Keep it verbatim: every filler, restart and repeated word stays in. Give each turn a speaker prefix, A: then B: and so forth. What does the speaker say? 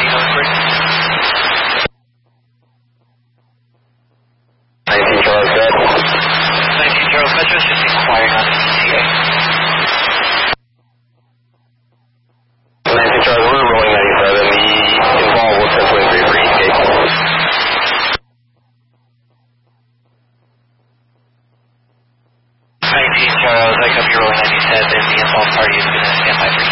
A: nineteen Charles, good.
B: nineteen Charles, Metro's just inquiring on the E T A.
A: nineteen Charles, we're rolling ninety-seven. The involved will simply three for Eastgate.
B: nineteen Charles, I copy rolling ninety-seven. The involved party is going to stand by for